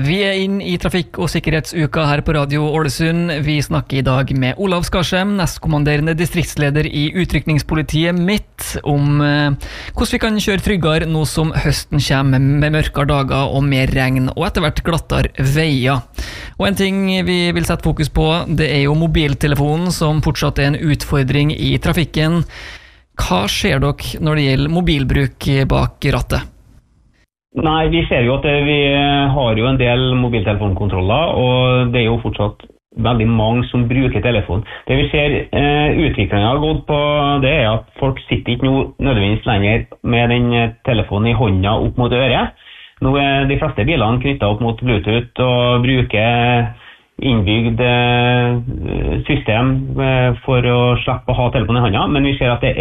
Vi inn I trafikk- og sikkerhetsuka her på Radio Ålesund. Vi snakker I dag med Olav Skarsheim, nestkommanderende distriktsleder I utrykningspolitiet mitt, om hvordan vi kan kjøre tryggere nå som høsten kommer med mørkere dager og mer regn, og etter hvert glattere veier. Og en ting vi vil sette fokus på, det jo mobiltelefonen, som fortsatt en utfordring I trafikken. Hva ser dere når det gjelder mobilbruk bak rattet? Nei, vi ser jo at vi har jo en del mobiltelefonkontroller, og det jo fortsatt veldig mange som bruker telefon. Det vi ser utviklingen har gått på, det at folk sitter ikke nødvendigvis lenger med den telefonen I hånda opp mot øret. Nå de fleste bilene knyttet opp mot Bluetooth og bruker innbygd system for å slippe å ha telefonen I hånda, men vi ser at det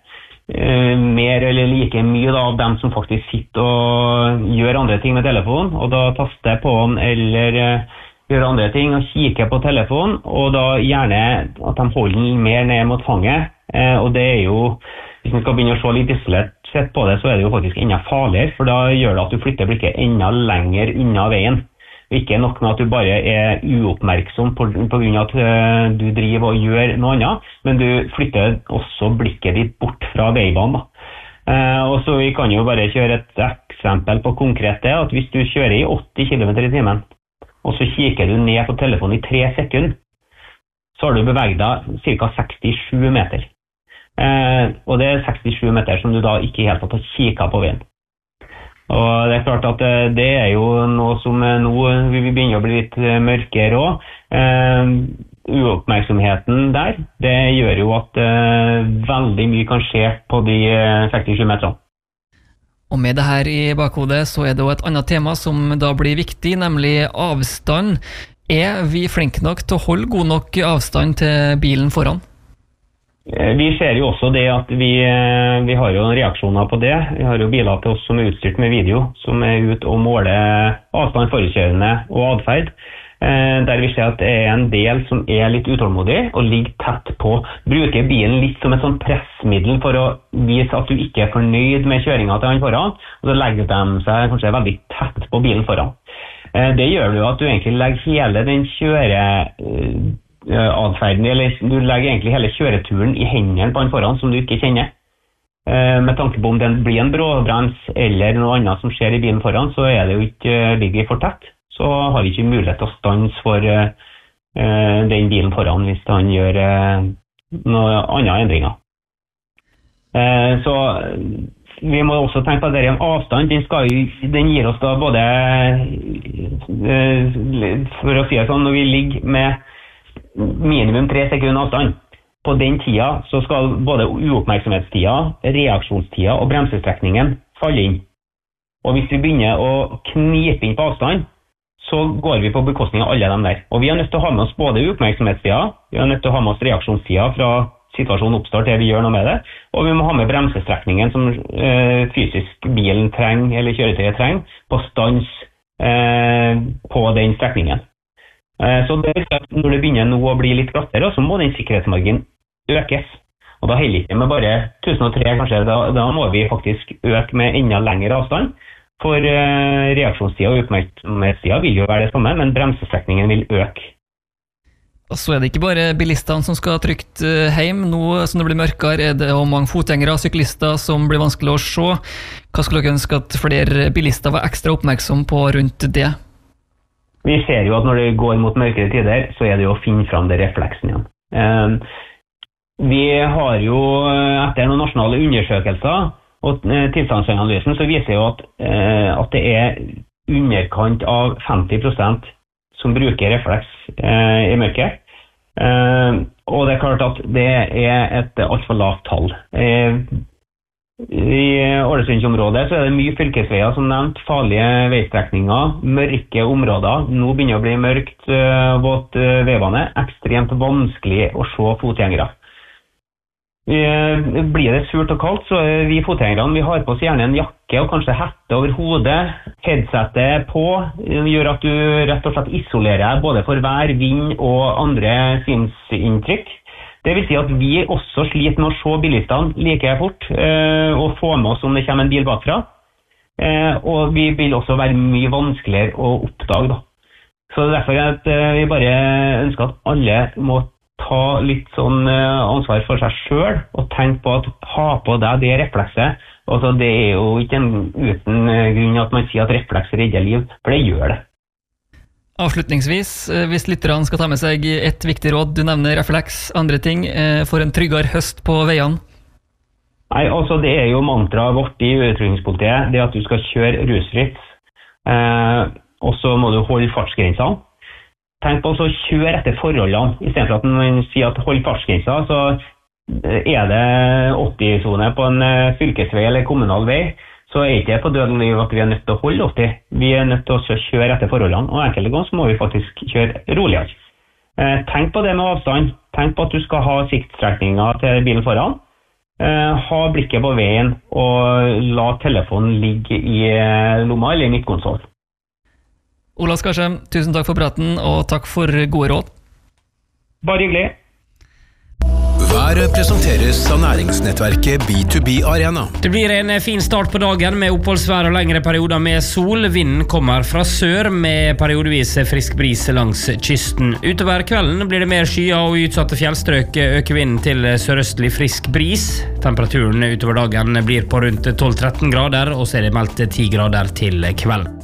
mer eller like mye av dem som faktisk sitter og gjør andre ting med telefonen, og da taster på den eller gjør andre ting og kikker på telefonen, og da gjerne at de holder den mer ned mot fanget, og det jo, hvis man skal begynne å se litt isolert sett på det, så det jo faktisk enda farligere, for da gjør det at du flytter blikket enda lenger unna veien. Ikke nok med at du bare uoppmerksom på grunn av at du driver og gjør noe annet, men du flytter også blikket ditt bort fra veibanen. Og så vi kan jo bare kjøre et eksempel på konkret det, at hvis du kjører I 80 km I timen, og så kikker du ned på telefonen I 3 sekunder, så har du beveget deg ca. 67 meter. Og det 67 meter som du da ikke helt har kikket på veien. Og det klart at det jo noe som nå vi begynner å bli litt mørkere også. Uoppmerksomheten der, det gjør jo at veldig mye kan skje på de 67 meterne. Og med det her I bakhodet så det også et annet tema som da blir viktig, nemlig avstand. Vi flinke nok til å holde god nok avstand til bilen foran? Vi ser jo også det at vi har jo reaksjoner på det. Vi har jo biler til oss som utstyrt med video, som ut og måler avstand forkjørende og adferd. Der vi ser at det en del som litt utålmodig og ligger tett på, bruker bilen litt som et sånn pressmiddel for å vise at du ikke fornøyd med kjøringen til han foran, og så legger de seg kanskje veldig tett på bilen foran. Det gjør jo at du egentlig legger hele den adferden, eller du legger egentlig hele kjøreturen I hendene på han foran som du ikke kjenner. Med tanke på om det blir en bråbrems eller noe annet som skjer I bilen foran, så det jo ikke ligger for tett. Så har vi ikke mulighet til å stanse for den bilen foran hvis han gjør noen andre endringer. Så vi må også tenke på at det en avstand, den gir oss da både, for å si det sånn, når vi ligger med minimum 3 sekunder avstand. På den tida så skal både uoppmerksomhetstida, reaksjonstida og bremsestrekningen falle inn. Og hvis vi begynner å knipe inn på avstand, så går vi på bekostning av alle dem der. Og vi nødt til å ha med oss både uoppmerksomhetstida, vi nødt til å ha med oss reaksjonstida fra situasjonen oppstår til vi gjør noe med det, og vi må ha med bremsestrekningen som fysisk bilen trenger, eller kjøretøyet trenger, på stans på den strekningen. Så det at når det begynner nå å bli litt glattere, så må den sikkerhetsmarginen økes. Og da heller ikke med bare 1003 kanskje, da må vi faktisk øke med enda lengre avstand, for reaksjonstida og oppmerksomhetstida vil jo være det samme, men bremsestrekningen vil øke. Og så det ikke bare bilistene som skal trygt hjem. Nå som det blir mørkere, det også mange fotgjengere og syklister som blir vanskelig å se. Hva skulle dere ønske at flere bilister var ekstra oppmerksom på rundt det? Vi ser jo at når det går mot mørkere tider, så det jo å finne fram det refleksen igjen. Vi har jo etter noen nasjonale undersøkelser, og tilstandsanalysen så viser jo at det underkant av 50% som bruker refleks I mørket. Og det klart at det et alt for lavt tall. I Ålesundsområdet så det mye fylkesveier som nevnt, farlige veistrekninger, mørke områder. Nå begynner å bli mørkt våt veibane, ekstremt vanskelig å se fotgjengere. Blir det surt og kaldt, så vi fotgjengerne vi har på oss gjerne en jakke og kanskje hette over hodet, headsetet på, gjør at du rett og slett isolerer deg både for vær, vind og andre synsinntrykk. Det vil si at vi også sliter med å se bilistene like fort og få med oss om det kommer en bil bakfra. og vi vil også være mye vanskeligere å oppdage da. Så derfor at vi bare ønsker at alle må ta litt sånn ansvar for seg selv, og tenke på at ha på deg det reflekset. Altså, det jo ikke uten grunn at man sier at refleks redder liv, for det gjør det. Avslutningsvis, hvis lytterne skal ta med seg et viktig råd, du nevner refleks, andre ting, for en tryggere høst på veiene? Nei, altså det jo mantraet vårt i utrykningspolitiet, det at du skal kjøre rusfritt, og så må du holde fartsgrensene. Tenk på å kjøre etter forholdene, i stedet for at man sier at hold fartsgrenser, så det 80-sone på en fylkesvei eller kommunal vei, så ikke på døden liv at vi nødt til å holde 80. Vi nødt til å kjøre etter forholdene, og enkelte ganger så må vi faktisk kjøre roligere. Tenk på det med avstand. Tenk på at du skal ha siktstrekninger til bilen foran. Ha blikket på veien og la telefonen ligge i lomma eller i midtkonsol. Ola Skarsheim, tusen takk for praten og takk for gode råd. Bare hyggelig. Været presenteres av næringsnettverket B2B Arena. Det blir en fin start på dagen med oppholdsvær og lengre perioder med sol. Vinden kommer fra sør med periodevis frisk bris langs kysten. Utover kvelden blir det mer skyer, og i utsatte fjellstrøk øker vinden til sørøstlig frisk bris. Temperaturen utover dagen blir på rundt 12-13 grader, og så det meldt 10 grader til kvelden.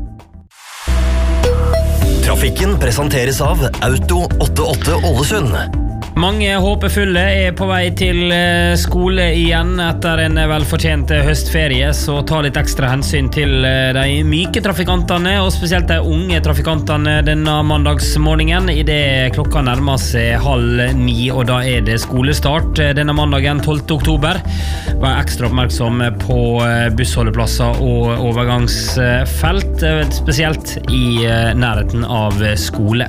Trafikken presenteres av Auto 88 Ålesund. Mange håpefulle på vei til skole igjen etter en velfortjent høstferie, så ta litt ekstra hensyn til de myke trafikantene, og spesielt de unge trafikantene denne mandagsmorgenen, i det klokka nærmer seg 8:30, og da det skolestart denne mandagen 12. oktober. Vær ekstra oppmerksom på bussholdeplasser og overgangsfelt, spesielt i nærheten av skole.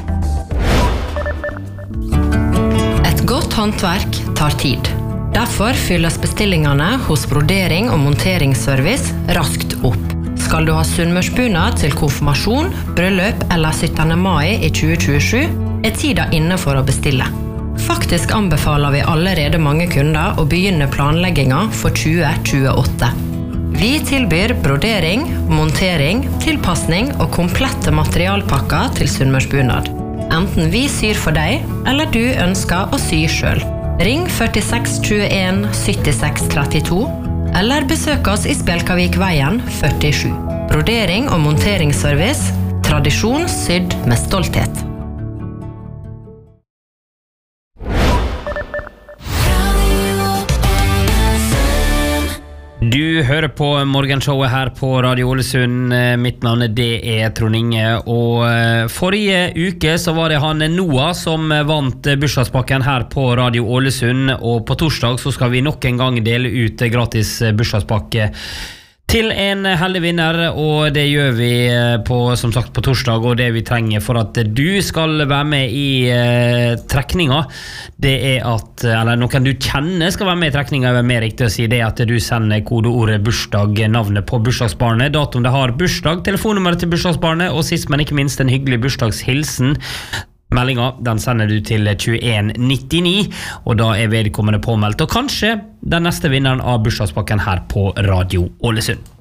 Godt håndverk tar tid. Derfor fylles bestillingene hos Brodering og monteringsservice raskt opp. Skal du ha sunnmørsbunad til konfirmasjon, bryllup eller 17. mai i 2027, tida inne for å bestille. Faktisk anbefaler vi allerede mange kunder å begynne planlegginga for 2028. Vi tilbyr brodering, montering, tilpassning og komplette materialpakker til sunnmørsbunad. Enten vi syr for deg, eller du ønsker å sy selv. Ring 46 21 76 32, eller besøk oss i Spjelkavik-veien 47. Brodering og monteringsservice, tradisjon sydd med stolthet. Du hører på morgenshowet her på Radio Ålesund. Mitt navn det Trond Inge, og forrige uke så var det han Noah som vant bursdagspakken her på Radio Ålesund, og på torsdag så skal vi nok en gang dele ut gratis bursdagspakke til en heldig vinner, og det gjør vi som sagt på torsdag, og det vi trenger for at du skal være med i trekninga, det at, eller noen du kjenner skal være med i trekninga, mer riktig å si, det at du sender kodeordet bursdag, navnet på bursdagsbarnet, datum det har bursdag, telefonnummeret til bursdagsbarnet, og sist men ikke minst en hyggelig bursdagshilsen. Meldinga, den sender du til 2199, og da vedkommende påmeldt, og kanskje den neste vinneren av bursdagspakken her på Radio Ålesund.